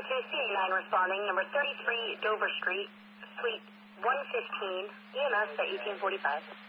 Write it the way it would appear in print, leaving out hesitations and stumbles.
CA9 responding, number 33 Dover Street, suite 115, EMS at 1845.